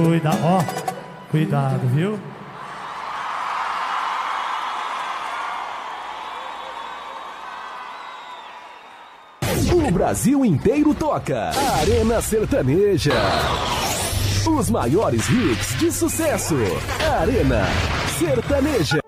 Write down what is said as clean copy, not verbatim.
Cuidado, viu? O Brasil inteiro toca. Arena Sertaneja. Os maiores hits de sucesso. Arena Sertaneja.